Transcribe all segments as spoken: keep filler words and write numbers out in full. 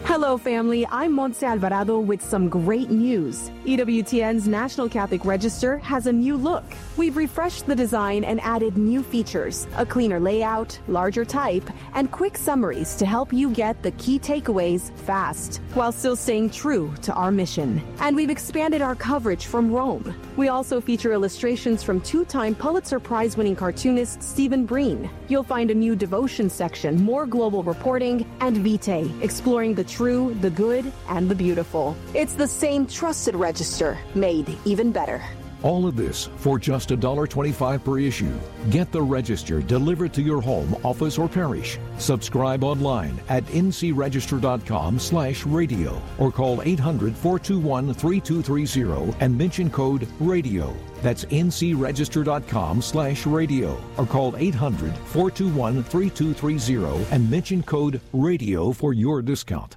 Hello, family. I'm Montse Alvarado with some great news. E W T N's National Catholic Register has a new look. We've refreshed the design and added new features, a cleaner layout, larger type, and quick summaries to help you get the key takeaways fast, while still staying true to our mission. And we've expanded our coverage from Rome. We also feature illustrations from two-time Pulitzer Prize-winning cartoonist Stephen Breen. You'll find a new devotion section, more global reporting, and Vitae, exploring the true, the good, and the beautiful. It's the same trusted register, made even better. All of this for just one dollar twenty-five per issue. Get the Register delivered to your home, office, or parish. Subscribe online at ncregister.com slash radio or call eight hundred, four two one, three two three zero and mention code RADIO. That's ncregister.com slash radio or call eight hundred, four two one, three two three zero and mention code RADIO for your discount.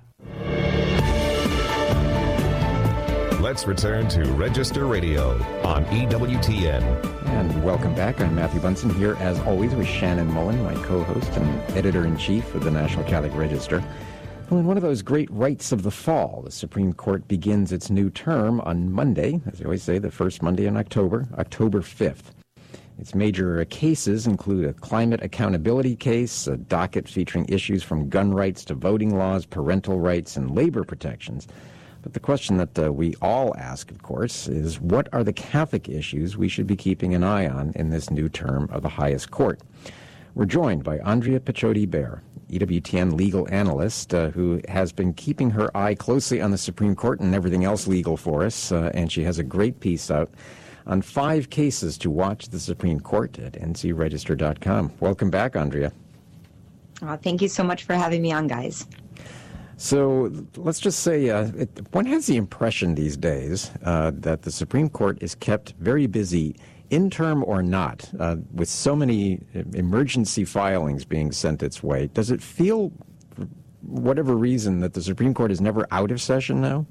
Let's return to Register Radio on E W T N. And welcome back. I'm Matthew Bunson here, as always, with Shannon Mullen, my co-host and editor-in-chief of the National Catholic Register. Well, in one of those great rites of the fall, the Supreme Court begins its new term on Monday, as they always say, the first Monday in October, October fifth. Its major cases include a climate accountability case, a docket featuring issues from gun rights to voting laws, parental rights, and labor protections. But the question that uh, we all ask, of course, is what are the Catholic issues we should be keeping an eye on in this new term of the highest court? We're joined by Andrea Picciott-Bear, E W T N legal analyst, uh, who has been keeping her eye closely on the Supreme Court and everything else legal for us, uh, and she has a great piece out on five cases to watch the Supreme Court at n c register dot com. Welcome back, Andrea. Oh, thank you so much for having me on, guys. So let's just say uh, it, one has the impression these days uh, that the Supreme Court is kept very busy, interim or not, uh, with so many emergency filings being sent its way. Does it feel, for whatever reason, that the Supreme Court is never out of session now?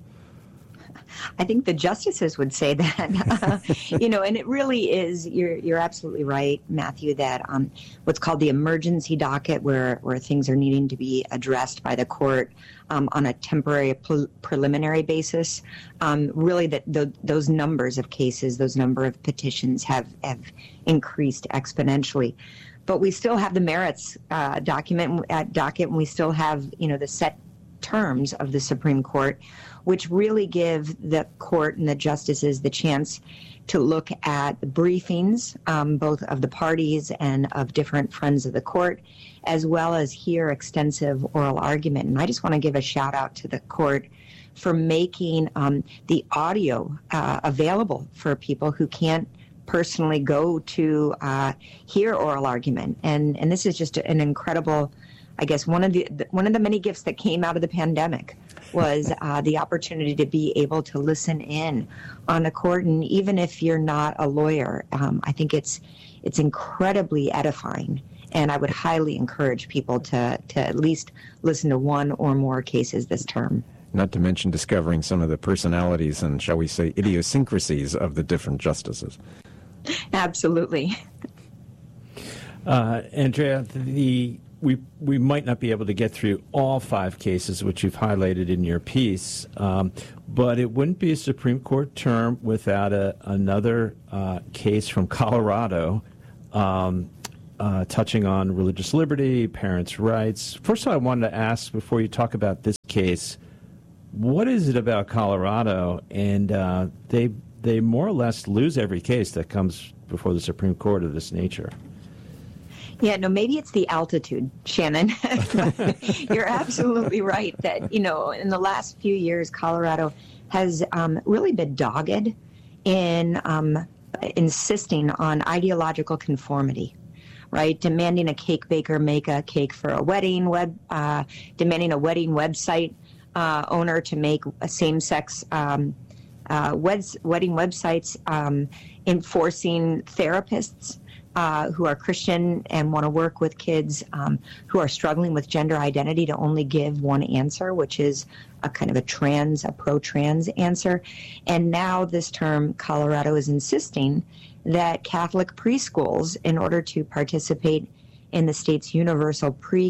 I think the justices would say that, uh, you know, and it really is, you're you're absolutely right, Matthew, that um, what's called the emergency docket, where, where things are needing to be addressed by the court um, on a temporary pre- preliminary basis, um, really that the, those numbers of cases, those number of petitions have, have increased exponentially. But we still have the merits uh, document at docket, and we still have, you know, the set terms of the Supreme Court, which really give the court and the justices the chance to look at the briefings, um, both of the parties and of different friends of the court, as well as hear extensive oral argument. And I just want to give a shout out to the court for making um, the audio uh, available for people who can't personally go to uh, hear oral argument. And and this is just an incredible, I guess, one of the one of the many gifts that came out of the pandemic was uh, the opportunity to be able to listen in on the court. And even if you're not a lawyer, um, I think it's it's incredibly edifying. And I would highly encourage people to, to at least listen to one or more cases this term. Not to mention discovering some of the personalities and, shall we say, idiosyncrasies of the different justices. Absolutely. Uh, Andrea, the we we might not be able to get through all five cases, which you've highlighted in your piece, um, but it wouldn't be a Supreme Court term without a, another uh, case from Colorado um, uh, touching on religious liberty, parents' rights. First of all, I wanted to ask, before you talk about this case, what is it about Colorado? And uh, they they more or less lose every case that comes before the Supreme Court of this nature. Yeah, no, maybe it's the altitude, Shannon. You're absolutely right that, you know, in the last few years, Colorado has um, really been dogged in um, insisting on ideological conformity, right? Demanding a cake baker make a cake for a wedding, web, uh, demanding a wedding website uh, owner to make a same-sex um, uh, wed- wedding websites, um, enforcing therapists Uh, who are Christian and want to work with kids um, who are struggling with gender identity to only give one answer, which is a kind of a trans, a pro-trans answer. And now this term, Colorado is insisting that Catholic preschools, in order to participate in the state's universal pre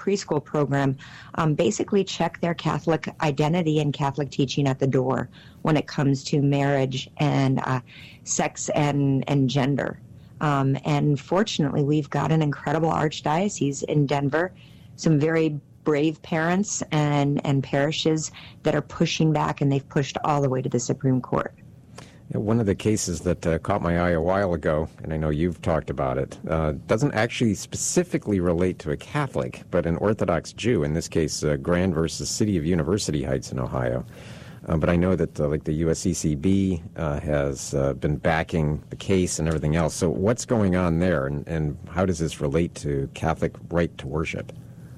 preschool program um, basically check their Catholic identity and Catholic teaching at the door when it comes to marriage and uh, sex and, and gender. Um, and fortunately, we've got an incredible archdiocese in Denver, some very brave parents and, and parishes that are pushing back, and they've pushed all the way to the Supreme Court. Yeah, one of the cases that uh, caught my eye a while ago, and I know you've talked about it, uh, doesn't actually specifically relate to a Catholic, but an Orthodox Jew, in this case, uh, Grand versus City of University Heights in Ohio. Uh, but I know that uh, like the U S C C B uh, has uh, been backing the case and everything else. So what's going on there, and, and how does this relate to Catholic right to worship?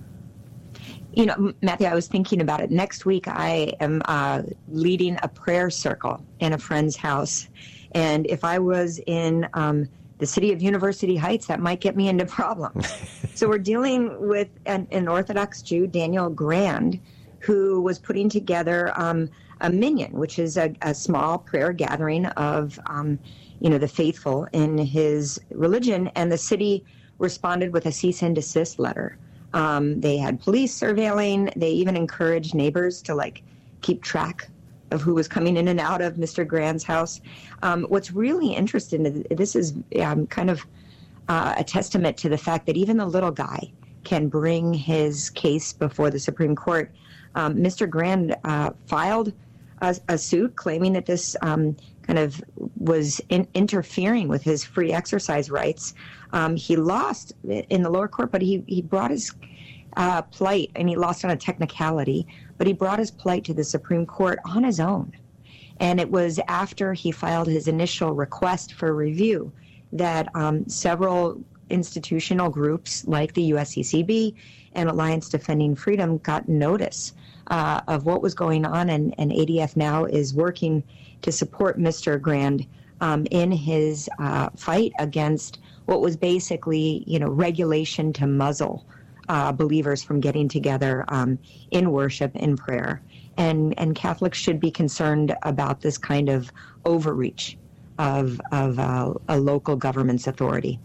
You know, Matthew, I was thinking about it. Next week, I am uh, leading a prayer circle in a friend's house. And if I was in um, the city of University Heights, that might get me into problems. So we're dealing with an, an Orthodox Jew, Daniel Grand, who was putting together um, a minyan, which is a, a small prayer gathering of, um, you know, the faithful in his religion. And the city responded with a cease and desist letter. Um, they had police surveilling. They even encouraged neighbors to, like, keep track of who was coming in and out of Mister Grand's house. Um, what's really interesting, this is um, kind of uh, a testament to the fact that even the little guy can bring his case before the Supreme Court. Um, Mister Grand uh, filed a, a suit claiming that this um, kind of was in, interfering with his free exercise rights. Um, he lost in the lower court, but he, he brought his uh, plight, and he lost on a technicality, but he brought his plight to the Supreme Court on his own. And it was after he filed his initial request for review that um, several institutional groups like the U S C C B and Alliance Defending Freedom got notice uh, of what was going on, and, and A D F now is working to support Mister Grand um, in his uh, fight against what was basically, you know, regulation to muzzle uh, believers from getting together um, in worship, in prayer. And, and Catholics should be concerned about this kind of overreach of, of uh, a local government's authority.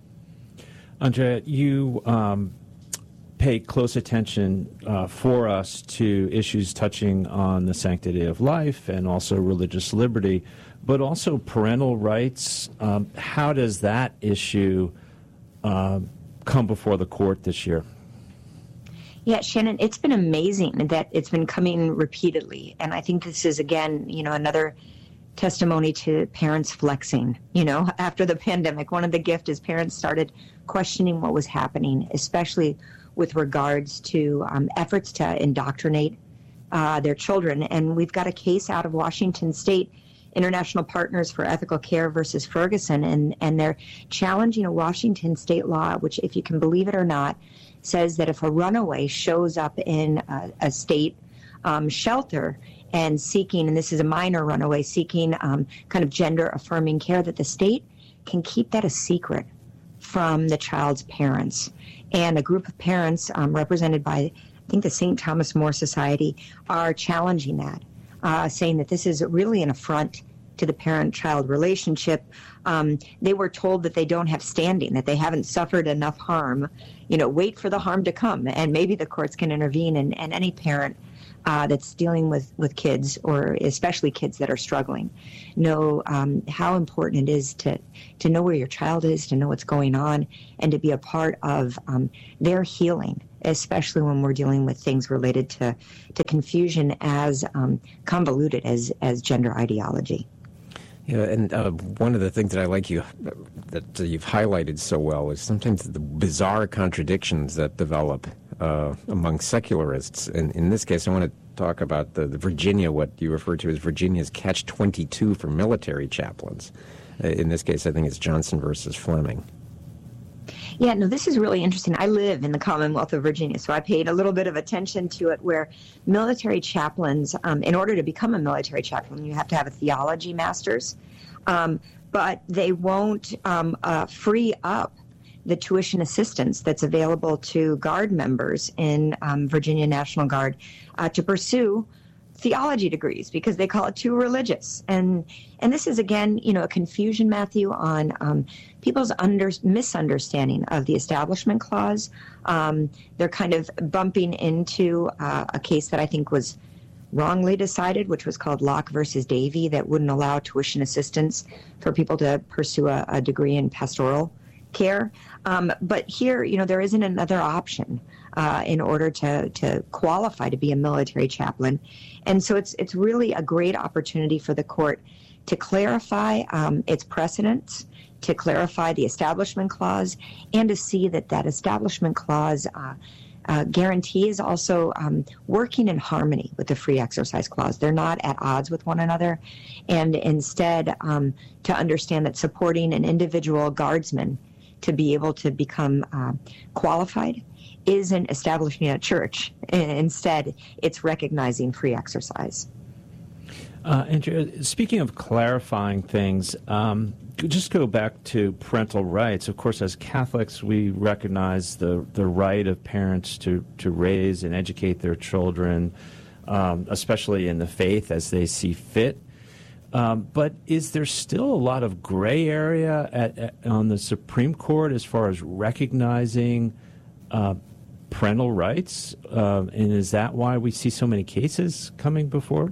Andrea, you um, pay close attention uh, for us to issues touching on the sanctity of life and also religious liberty, but also parental rights. Um, how does that issue uh, come before the court this year? Yeah, Shannon, it's been amazing that it's been coming repeatedly. And I think this is, again, you know, another testimony to parents flexing. You know, after the pandemic, one of the gifts is parents started questioning what was happening, especially with regards to um, efforts to indoctrinate uh, their children. And we've got a case out of Washington State, International Partners for Ethical Care versus Ferguson, and, and they're challenging a Washington state law, which, if you can believe it or not, says that if a runaway shows up in a, a state um, shelter and seeking, and this is a minor runaway, seeking um, kind of gender-affirming care, that the state can keep that a secret from the child's parents. And a group of parents um, represented by, I think, the Saint Thomas More Society are challenging that, uh, saying that this is really an affront to the parent-child relationship. Um, they were told that they don't have standing, that they haven't suffered enough harm. You know, wait for the harm to come, and maybe the courts can intervene. And, and any parent uh, that's dealing with, with kids, or especially kids that are struggling, know um, how important it is to, to know where your child is, to know what's going on, and to be a part of um, their healing, especially when we're dealing with things related to, to confusion as um, convoluted as, as gender ideology. Yeah, and uh, one of the things that I like you that uh, you've highlighted so well is sometimes the bizarre contradictions that develop uh, among secularists. And in this case, I want to talk about the, the Virginia, what you refer to as Virginia's catch twenty-two for military chaplains. Uh, in this case, I think it's Johnson versus Fleming. Yeah, no, this is really interesting. I live in the Commonwealth of Virginia, so I paid a little bit of attention to it, where military chaplains, um, in order to become a military chaplain, you have to have a theology master's, um, but they won't um, uh, free up the tuition assistance that's available to Guard members in um, Virginia National Guard uh, to pursue theology degrees because they call it too religious. And and this is, again, you know, a confusion, Matthew, on um, people's under, misunderstanding of the Establishment Clause. Um, they're kind of bumping into uh, a case that I think was wrongly decided, which was called Locke versus Davey, that wouldn't allow tuition assistance for people to pursue a, a degree in pastoral care. Um, but here, you know, there isn't another option uh, in order to to qualify to be a military chaplain. And so it's it's really a great opportunity for the court to clarify um, its precedents, to clarify the Establishment Clause, and to see that that Establishment Clause uh, uh, guarantees also um, working in harmony with the Free Exercise Clause. They're not at odds with one another. And instead, um, to understand that supporting an individual guardsman to be able to become uh, qualified isn't establishing a church. Instead, it's recognizing free exercise. Uh, Andrea, speaking of clarifying things, um, just go back to parental rights. Of course, as Catholics, we recognize the, the right of parents to, to raise and educate their children, um, especially in the faith as they see fit. Um, but is there still a lot of gray area at, at, on the Supreme Court as far as recognizing uh, parental rights? Uh, and is that why we see so many cases coming before?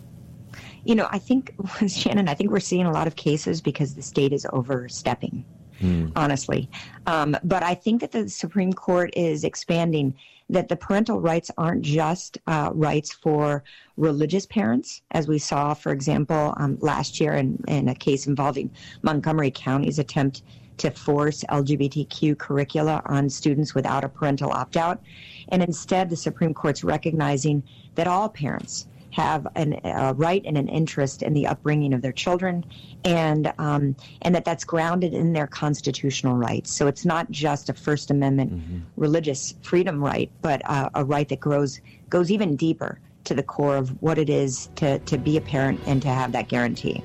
You know, I think, Shannon, I think we're seeing a lot of cases because the state is overstepping, mm. honestly. Um, but I think that the Supreme Court is expanding that the parental rights aren't just uh, rights for religious parents, as we saw, for example, um, last year in, in a case involving Montgomery County's attempt to force L G B T Q curricula on students without a parental opt-out. And instead, the Supreme Court's recognizing that all parents have an, a right and an interest in the upbringing of their children, and um, and that that's grounded in their constitutional rights. So it's not just a First Amendment mm-hmm. religious freedom right, but uh, a right that grows goes even deeper to the core of what it is to, to be a parent and to have that guarantee.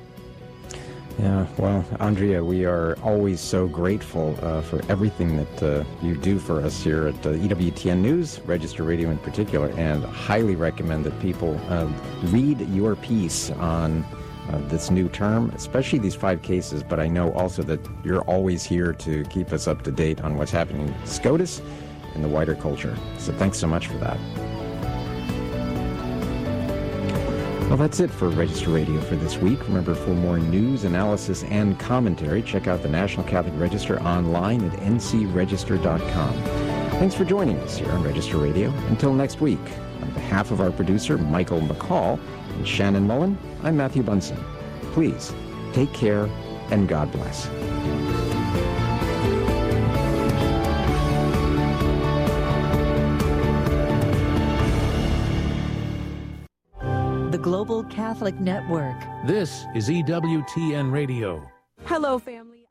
Yeah, well, Andrea, we are always so grateful uh, for everything that uh, you do for us here at uh, E W T N News, Register Radio in particular, and highly recommend that people uh, read your piece on uh, this new term, especially these five cases, but I know also that you're always here to keep us up to date on what's happening in SCOTUS and the wider culture. So thanks so much for that. Well, that's it for Register Radio for this week. Remember, for more news, analysis, and commentary, check out the National Catholic Register online at n c register dot com. Thanks for joining us here on Register Radio. Until next week, on behalf of our producer, Michael McCall, and Shannon Mullen, I'm Matthew Bunson. Please, take care, and God bless. Global Catholic Network. This is E W T N Radio. Hello, family.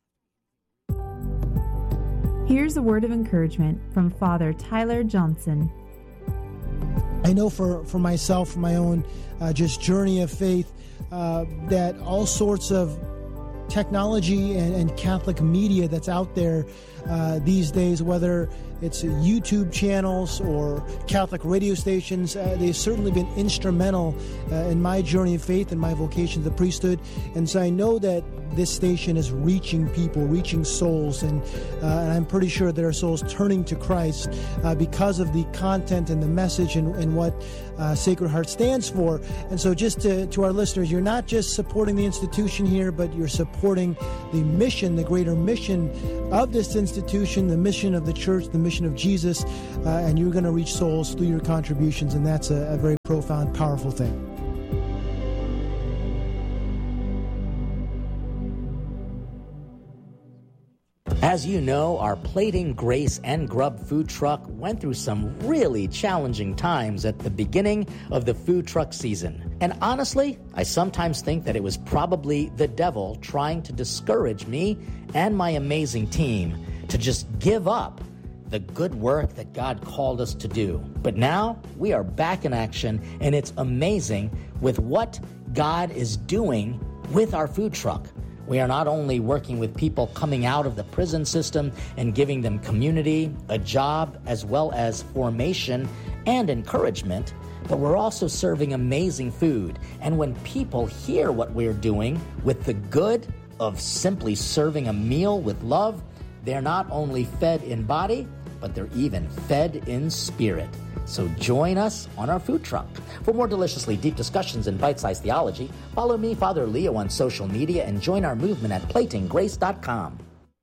Here's a word of encouragement from Father Tyler Johnson. I know for, for myself, for my own uh, just journey of faith, uh, that all sorts of technology and, and Catholic media that's out there uh, these days, whether it's YouTube channels or Catholic radio stations, uh, they've certainly been instrumental uh, in my journey of faith and my vocation to the priesthood. And so I know that this station is reaching people, reaching souls, and, uh, and I'm pretty sure there are souls turning to Christ uh, because of the content and the message and, and what uh, Sacred Heart stands for. And so just to, to our listeners, you're not just supporting the institution here, but you're supporting the mission, the greater mission of this institution, the mission of the church, the mission of Jesus, uh, and you're going to reach souls through your contributions, and that's a, a very profound, powerful thing. As you know, our Plating Grace and Grub food truck went through some really challenging times at the beginning of the food truck season. And honestly, I sometimes think that it was probably the devil trying to discourage me and my amazing team to just give up the good work that God called us to do. But now we are back in action, and it's amazing with what God is doing with our food truck. We are not only working with people coming out of the prison system and giving them community, a job, as well as formation and encouragement, but we're also serving amazing food. And when people hear what we're doing with the good of simply serving a meal with love, they're not only fed in body, but they're even fed in spirit. So join us on our food truck. For more deliciously deep discussions in bite-sized theology, follow me, Father Leo, on social media and join our movement at plating grace dot com.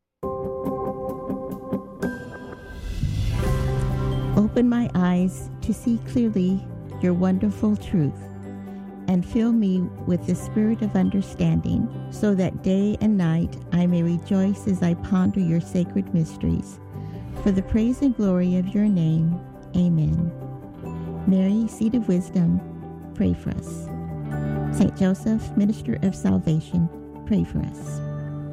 Open my eyes to see clearly your wonderful truth, and fill me with the spirit of understanding, so that day and night I may rejoice as I ponder your sacred mysteries. For the praise and glory of your name, amen. Mary, seat of wisdom, pray for us. Saint Joseph, minister of salvation, pray for us.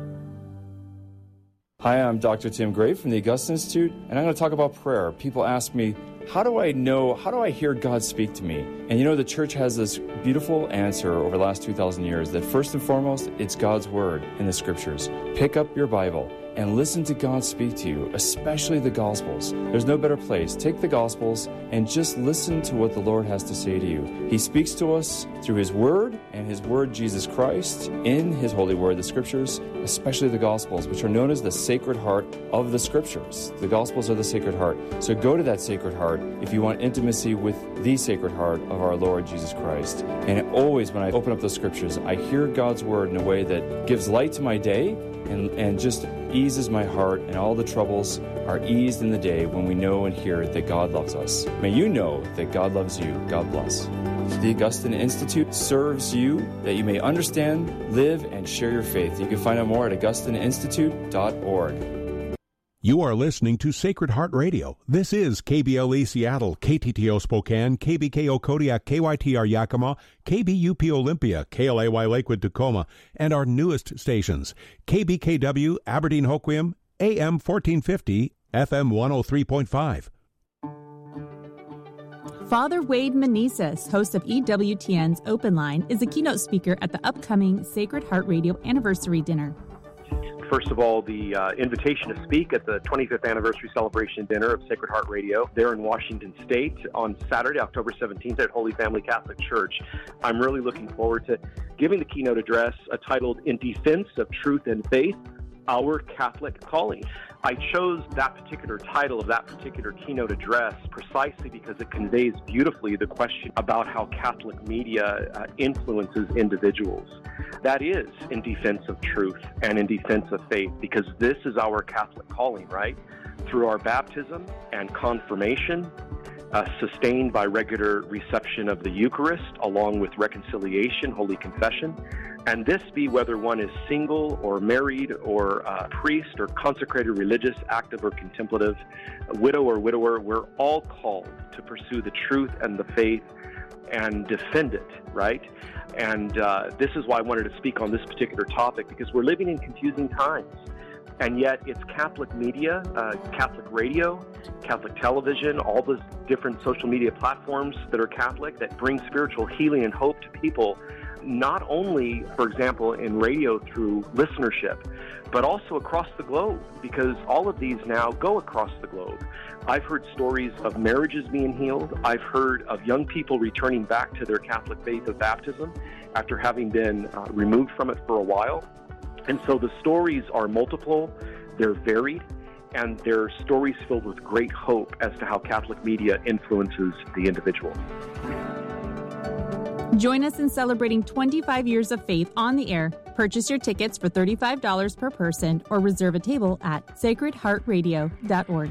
Hi, I'm Doctor Tim Gray from the Augustine Institute, and I'm going to talk about prayer. People ask me, how do I know, how do I hear God speak to me? And you know, the church has this beautiful answer over the last two thousand years that first and foremost, it's God's Word in the Scriptures. Pick up your Bible and listen to God speak to you, especially the Gospels. There's no better place. Take the Gospels and just listen to what the Lord has to say to you. He speaks to us through His Word, and His Word, Jesus Christ, in His Holy Word, the Scriptures, especially the Gospels, which are known as the Sacred Heart of the Scriptures. The Gospels are the Sacred Heart. So go to that Sacred Heart if you want intimacy with the Sacred Heart of our Lord Jesus Christ. And always when I open up those Scriptures, I hear God's Word in a way that gives light to my day and, and just eases my heart, and all the troubles are eased in the day when we know and hear that God loves us. May you know that God loves you. God bless. The Augustine Institute serves you that you may understand, live, and share your faith. You can find out more at augustine institute dot org. You are listening to Sacred Heart Radio. This is K B L E Seattle, K T T O Spokane, K B K O Kodiak, K Y T R Yakima, K B U P Olympia, K L A Y Lakewood Tacoma, and our newest stations, K B K W Aberdeen Hoquiam, A M fourteen fifty, F M one oh three point five. Father Wade Meneses, host of E W T N's Open Line, is a keynote speaker at the upcoming Sacred Heart Radio Anniversary Dinner. First of all, the uh, invitation to speak at the twenty-fifth anniversary celebration dinner of Sacred Heart Radio there in Washington State on Saturday, October seventeenth at Holy Family Catholic Church. I'm really looking forward to giving the keynote address uh, titled In Defense of Truth and Faith, Our Catholic Calling. I chose that particular title of that particular keynote address precisely because it conveys beautifully the question about how Catholic media uh, influences individuals. That is in defense of truth and in defense of faith, because this is our Catholic calling, right? Through our baptism and confirmation, uh, sustained by regular reception of the Eucharist, along with reconciliation, Holy Confession, and this be whether one is single or married or uh, priest or consecrated religious, active or contemplative, widow or widower, we're all called to pursue the truth and the faith and defend it, right? And uh, this is why I wanted to speak on this particular topic, because we're living in confusing times. And yet it's Catholic media, uh, Catholic radio, Catholic television, all those different social media platforms that are Catholic that bring spiritual healing and hope to people, not only, for example, in radio through listenership, but also across the globe, because all of these now go across the globe. I've heard stories of marriages being healed. I've heard of young people returning back to their Catholic faith of baptism after having been uh, removed from it for a while. And so the stories are multiple, they're varied, and they're stories filled with great hope as to how Catholic media influences the individual. Join us in celebrating twenty-five years of faith on the air. Purchase your tickets for thirty-five dollars per person or reserve a table at sacred heart radio dot org.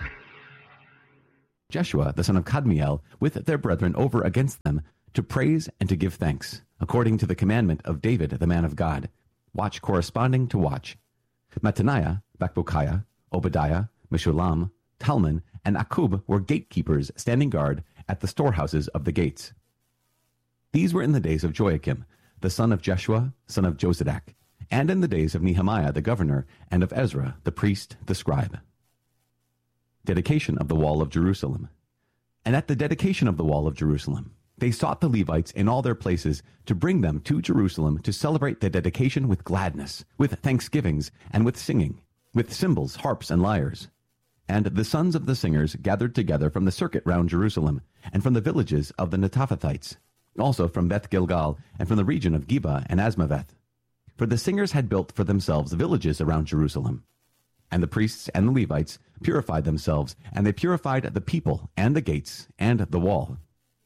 Jeshua, the son of Kadmiel, with their brethren over against them, to praise and to give thanks, according to the commandment of David, the man of God. Watch corresponding to watch. Mattaniah, Bakbukiah, Obadiah, Meshulam, Talman, and Akub were gatekeepers standing guard at the storehouses of the gates. These were in the days of Joachim, the son of Jeshua, son of Josadak, and in the days of Nehemiah the governor, and of Ezra the priest, the scribe. Dedication of the wall of Jerusalem. And at the dedication of the wall of Jerusalem, they sought the Levites in all their places to bring them to Jerusalem to celebrate the dedication with gladness, with thanksgivings, and with singing, with cymbals, harps, and lyres. And the sons of the singers gathered together from the circuit round Jerusalem, and from the villages of the Netophathites, also from Beth Gilgal, and from the region of Geba and Asmaveth. For the singers had built for themselves villages around Jerusalem. And the priests and the Levites purified themselves, and they purified the people, and the gates, and the wall.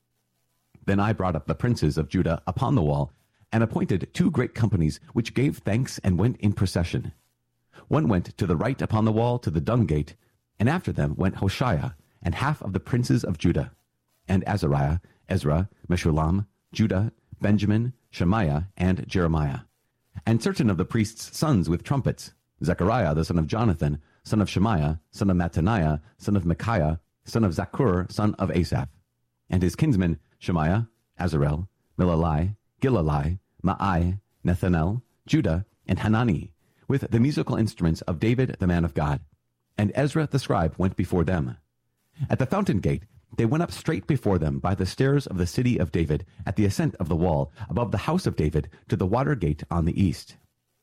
Then I brought up the princes of Judah upon the wall, and appointed two great companies, which gave thanks and went in procession. One went to the right upon the wall to the dung gate, and after them went Hoshea, and half of the princes of Judah, and Azariah, Ezra, Meshullam, Judah, Benjamin, Shemaiah, and Jeremiah, and certain of the priests' sons with trumpets, Zechariah the son of Jonathan, son of Shemaiah, son of Mattaniah, son of Micaiah, son of Zaccur, son of Asaph, and his kinsmen Shemaiah, Azarel, Milalai, Gilalai, Maai, Nethanel, Judah, and Hanani, with the musical instruments of David the man of God. And Ezra the scribe went before them. At the fountain gate they went up straight before them by the stairs of the city of David, at the ascent of the wall, above the house of David, to the water gate on the east.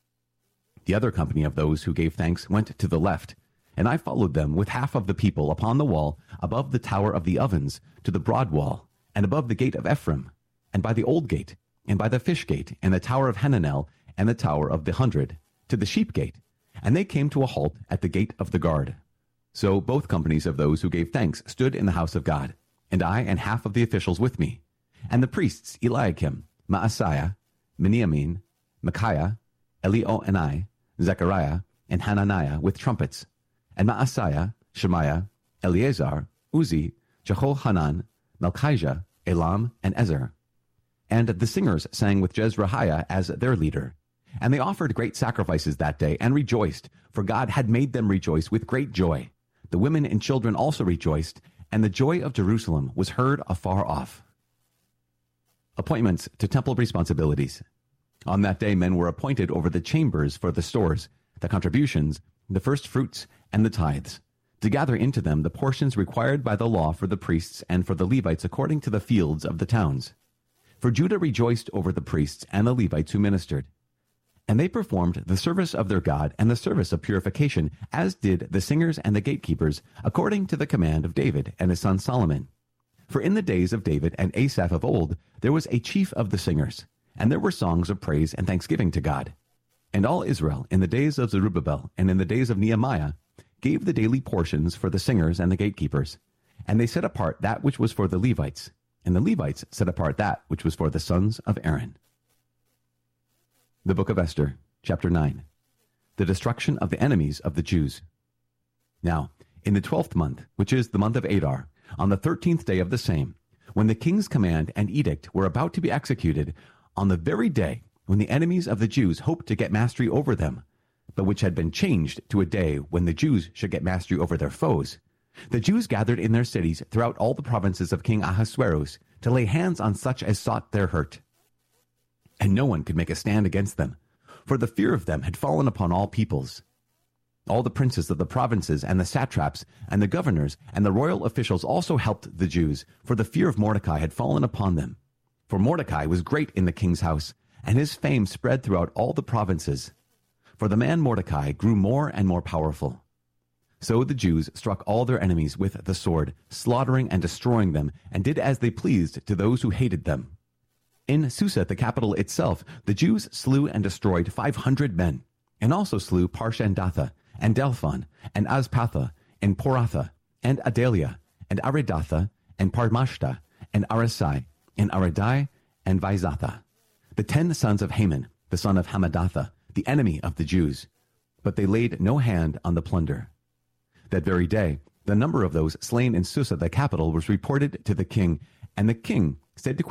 The other company of those who gave thanks went to the left, and I followed them with half of the people upon the wall, above the tower of the ovens, to the broad wall, and above the gate of Ephraim, and by the old gate, and by the fish gate, and the tower of Hananel, and the tower of the hundred, to the sheep gate, and they came to a halt at the gate of the guard. So both companies of those who gave thanks stood in the house of God, and I and half of the officials with me, and the priests Eliakim, Maaseiah, Miniamin, Micaiah, Elioenai, Zechariah, and Hananiah with trumpets, and Maaseiah, Shemaiah, Eleazar, Uzi, Jehohanan, Malchijah, Elam, and Ezer. And the singers sang with Jezrahiah as their leader. And they offered great sacrifices that day, and rejoiced, for God had made them rejoice with great joy. The women and children also rejoiced, and the joy of Jerusalem was heard afar off. Appointments to temple responsibilities. On that day men were appointed over the chambers for the stores, the contributions, the first fruits, and the tithes, to gather into them the portions required by the law for the priests and for the Levites according to the fields of the towns. For Judah rejoiced over the priests and the Levites who ministered. And they performed the service of their God and the service of purification, as did the singers and the gatekeepers, according to the command of David and his son Solomon. For in the days of David and Asaph of old, there was a chief of the singers, and there were songs of praise and thanksgiving to God. And all Israel, in the days of Zerubbabel and in the days of Nehemiah, gave the daily portions for the singers and the gatekeepers. And they set apart that which was for the Levites, and the Levites set apart that which was for the sons of Aaron. The Book of Esther, chapter nine. The destruction of the enemies of the Jews. Now, in the twelfth month, which is the month of Adar, on the thirteenth day of the same, when the king's command and edict were about to be executed, on the very day when the enemies of the Jews hoped to get mastery over them, but which had been changed to a day when the Jews should get mastery over their foes, the Jews gathered in their cities throughout all the provinces of King Ahasuerus to lay hands on such as sought their hurt. And no one could make a stand against them, for the fear of them had fallen upon all peoples. All the princes of the provinces and the satraps and the governors and the royal officials also helped the Jews, for the fear of Mordecai had fallen upon them. For Mordecai was great in the king's house, and his fame spread throughout all the provinces. For the man Mordecai grew more and more powerful. So the Jews struck all their enemies with the sword, slaughtering and destroying them, and did as they pleased to those who hated them. In Susa, the capital itself, the Jews slew and destroyed five hundred men, and also slew Parshandatha, and Delphon, and Azpatha, and Poratha, and Adalia, and Aridatha, and Parmashta, and Arisai, and Aridai, and Vaizatha, the ten sons of Haman, the son of Hamadatha, the enemy of the Jews. But they laid no hand on the plunder. That very day, the number of those slain in Susa, the capital, was reported to the king, and the king said to